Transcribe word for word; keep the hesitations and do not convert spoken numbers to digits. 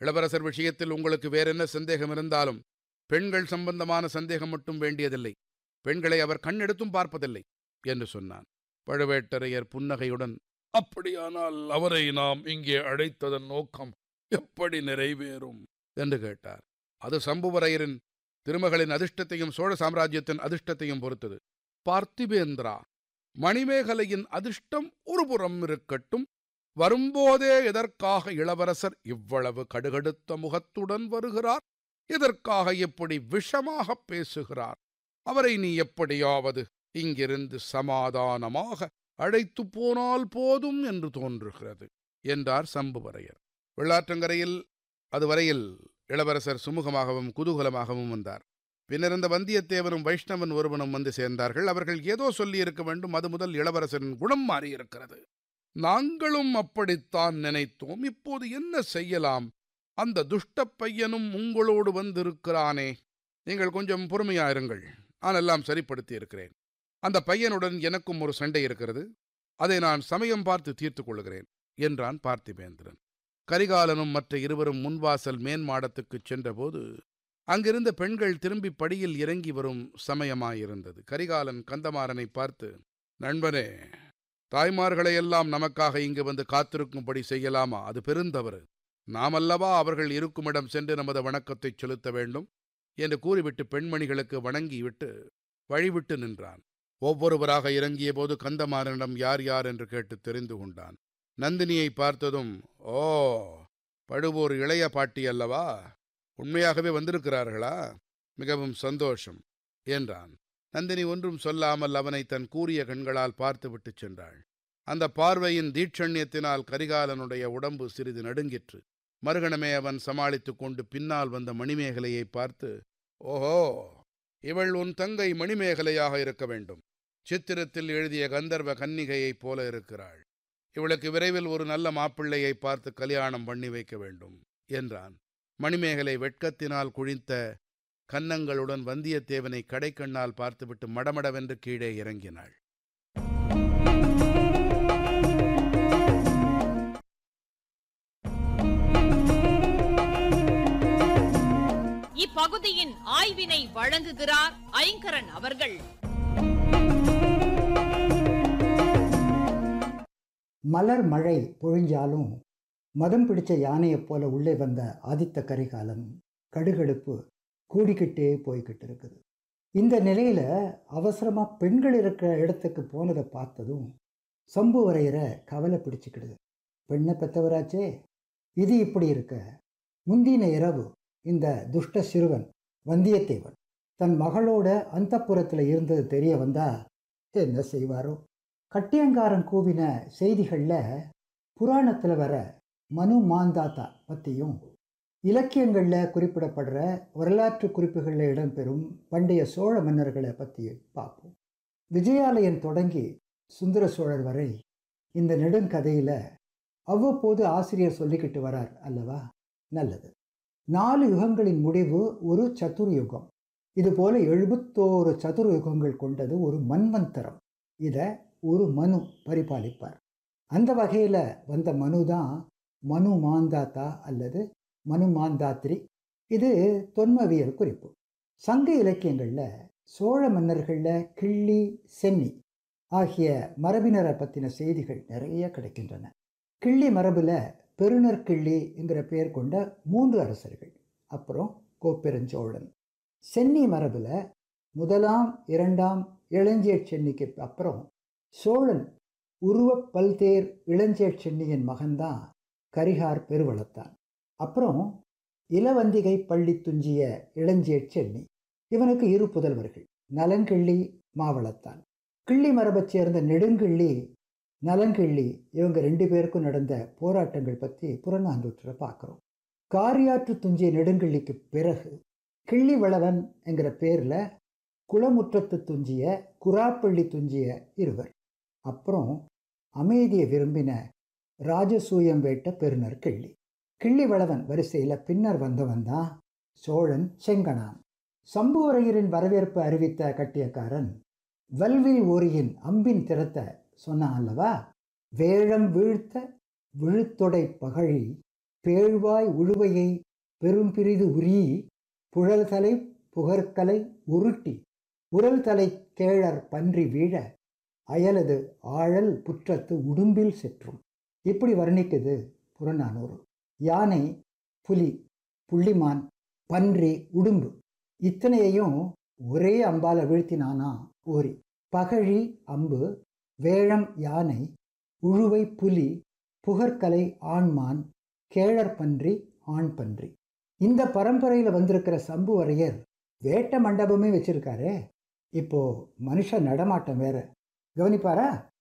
இளவரசர் விஷயத்தில் உங்களுக்கு வேறென்ன சந்தேகம் இருந்தாலும் பெண்கள் சம்பந்தமான சந்தேகம் மட்டும் வேண்டியதில்லை. பெண்களை அவர் கண்ணெடுத்தும் பார்ப்பதில்லை என்று சொன்னான். பழுவேட்டரையர் புன்னகையுடன், அப்படியானால் அவரை நாம் இங்கே அழைத்ததன் நோக்கம் எப்படி நிறைவேறும் என்று கேட்டார். அது சம்புவரையரின் திருமகளின் அதிர்ஷ்டத்தையும் சோழ சாம்ராஜ்யத்தின் அதிர்ஷ்டத்தையும் பொறுத்தது. பார்த்திபேந்திரா, மணிமேகலையின் அதிர்ஷ்டம் ஒருபுறம் இருக்கட்டும், வரும்போதே எதற்காக இளவரசர் இவ்வளவு கடுகடுத்த முகத்துடன் வருகிறார்? எதற்காக இப்படி விஷமாக பேசுகிறார்? அவரை நீ எப்படியாவது இங்கிருந்து சமாதானமாக அழைத்து போனால் போதும் என்று தோன்றுகிறது என்றார் சம்புவரையர். வெள்ளாற்றங்கரையில் அதுவரையில் இளவரசர் சுமூகமாகவும் குதூகலமாகவும் வந்தார். பின்னிருந்த வந்தியத்தேவனும் வைஷ்ணவன் ஒருவனும் வந்து சேர்ந்தார்கள். அவர்கள் ஏதோ சொல்லியிருக்க வேண்டும். அது முதல் இளவரசரின் குணம் மாறியிருக்கிறது. நாங்களும் அப்படித்தான் நினைத்தோம். இப்போது என்ன செய்யலாம்? அந்த துஷ்ட பையனும் உங்களோடு வந்திருக்கிறானே. நீங்கள் கொஞ்சம் பொறுமையாயிருங்கள். நான் எல்லாம் சரிப்படுத்தி இருக்கிறேன். அந்த பையனுடன் எனக்கும் ஒரு சண்டை இருக்கிறது. அதை நான் சமயம் பார்த்து தீர்த்துக் கொள்கிறேன் என்றான் பார்த்திபேந்திரன். கரிகாலனும் மற்ற இருவரும் முன்வாசல் மேன்மாடத்துக்குச் சென்றபோது அங்கிருந்த பெண்கள் திரும்பி படியில் இறங்கி வரும் சமயமாயிருந்தது. கரிகாலன் கந்தமாறனை பார்த்து, நண்பனே, தாய்மார்களையெல்லாம் நமக்காக இங்கு வந்து காத்திருக்கும்படி செய்யலாமா? அது பெருந்தவறு. நாமல்லவா அவர்கள் இருக்குமிடம் சென்று நமது வணக்கத்தை செலுத்த வேண்டும் என்று கூறிவிட்டு பெண்மணிகளுக்கு வணங்கிவிட்டு வழிவிட்டு நின்றான். ஒவ்வொருவராக இறங்கிய போது கந்தமாறனிடம் யார் யார் என்று கேட்டு தெரிந்து கொண்டான். நந்தினியை பார்த்ததும், ஓ, பழுவூர் இளைய பாட்டி அல்லவா? உண்மையாகவே வந்திருக்கிறார்களா? மிகவும் சந்தோஷம் என்றான். நந்தினி ஒன்றும் சொல்லாமல் அவனை தன் கூரிய கண்களால் பார்த்துவிட்டு சென்றாள். அந்த பார்வையின் தீட்சண்யத்தினால் கரிகாலனுடைய உடம்பு சிறிது நடுங்கிற்று. மறுகணமே அவன் சமாளித்துக் கொண்டு பின்னால் வந்த மணிமேகலையை பார்த்து, ஓஹோ, இவள் உன் தங்கை மணிமேகலையாக இருக்க வேண்டும். சித்திரத்தில் எழுதிய கந்தர்வ கன்னிகையைப் போல இருக்கிறாள். இவளுக்கு விரைவில் ஒரு நல்ல மாப்பிள்ளையை பார்த்து கல்யாணம் பண்ணி வைக்க வேண்டும் என்றான். மணிமேகலை வெட்கத்தினால் குழித்த கன்னங்களுடன் வந்தியத்தேவனை கடைக்கண்ணால் பார்த்துவிட்டு மடமடவென்று கீழே இறங்கினாள். இப்பகுதியின் ஆய்வினை வழங்குகிறார் ஐங்கரன் அவர்கள். மலர் மழை பொழிஞ்சாலும் மதம் பிடிச்ச யானையைப் போல உள்ளே வந்த ஆதித்த கரிகாலன் கடுகடுப்பு கூடிக்கிட்டே போய்கிட்டு இருக்குது. இந்த நிலையில அவசரமா பெண்கள் இருக்கிற இடத்துக்கு போனதை பார்த்ததும் சம்புவரையரை கவலை பிடிச்சுக்கிடுது. பெண்ணை பெற்றவராச்சே, இது இப்படி இருக்க முந்தின இரவு இந்த துஷ்ட சிறுவன் வந்தியத்தேவன் தன் மகளோட அந்தப்புறத்தில் இருந்தது தெரிய வந்தா என்ன செய்வாரோ? கட்டியங்காரன் கூவின செய்திகளில் புராணத்தில் வர மனு மாந்தாத்தா பற்றியும் இலக்கியங்களில் குறிப்பிடப்படுற வரலாற்று குறிப்புகளில் இடம்பெறும் பண்டைய சோழ மன்னர்களை பற்றி பார்ப்போம். விஜயாலயன் தொடங்கி சுந்தர சோழர் வரை இந்த நெடுங்கதையில் அவ்வப்போது ஆசிரியர் சொல்லிக்கிட்டு வரார் அல்லவா? நல்லது. நாலு யுகங்களின் முடிவு ஒரு சதுர்யுகம். இதுபோல எழுபத்தோரு சதுர்யுகங்கள் கொண்டது ஒரு மன்வந்தரம். இதை ஒரு மனு பரிபாலிப்பார். அந்த வகையில் வந்த மனு தான் மனு மாந்தாத்தா அல்லது மனு மாந்தாத்ரி. இது தொன்மவியல் குறிப்பு. சங்க இலக்கியங்களில் சோழ மன்னர்களில் கிள்ளி, சென்னி ஆகிய மரபினரை பற்றின செய்திகள் நிறைய கிடைக்கின்றன. கிள்ளி மரபில் பெருநற்கிள்ளி என்கிற பெயர் கொண்ட மூன்று அரசர்கள், அப்புறம் கோப்பெருஞ்சோழன். சென்னி மரபில் முதலாம் இரண்டாம் இளஞ்சேட் சென்னிக்கு அப்புறம் சோழன் உருவ பல்தேர் இளஞ்சேட் சென்னியின் மகன்தான் கரிகார் பெருவளத்தான். அப்புறம் இளவந்திகை பள்ளி துஞ்சிய இளஞ்சேட் சென்னி. இவனுக்கு இரு புதல்வர்கள், நலங்கிள்ளி, மாவளத்தான். கிள்ளி மரபைச் சேர்ந்த நெடுங்கிள்ளி, நலங்கிள்ளி இவங்க ரெண்டு பேருக்கும் நடந்த போராட்டங்கள் பற்றி புறநானூற்றில் பார்க்குறோம். காரியாற்று துஞ்சிய நெடுங்கிள்ளிக்கு பிறகு கிள்ளி வளவன் என்கிற பேரில் குளமுற்றத்து துஞ்சிய குராப்பள்ளி துஞ்சிய இருவர். அப்புறம் அமைதியை விரும்பின ராஜசூயம் வேட்ட பெருநர் கிள்ளி. கிள்ளி வளவன் வரிசையில் பின்னர் வந்தவன் தான் சோழன் செங்கணான். சம்புவரையரின் வரவேற்பு அறிவித்த கட்டியக்காரன் வல்வில் ஓரியின் அம்பின் திறத்தை சொன்னான் அல்லவா? வேழம் வீழ்த்த விழுத்தொடை பகழி பேழ்வாய் உழுவையை பெரும் பிரிது உரி புழல்தலை புகற்கலை உருட்டி உரல் தலை கேழற் பன்றி வீழ அயலது ஆழல் புற்றத்து உடும்பில் செற்றும். இப்படி வர்ணிக்குது புறநானூறு. யானை, புலி, புள்ளிமான், பன்றி, உடும்பு இத்தனையையும் ஒரே அம்பால வீழ்த்தினானா ஓரி. பகழி அம்பு, வேழம் யானை, உழுவை புலி, புகற்கலை ஆண்மான், கேழற்பன்றி ஆண் பன்றி. இந்த பரம்பரையில் வந்திருக்கிற சம்புவரையர் வேட்ட மண்டபமே வச்சிருக்காரே. இப்போ மனுஷ நடமாட்டம் வேற கவனிப்பாரா?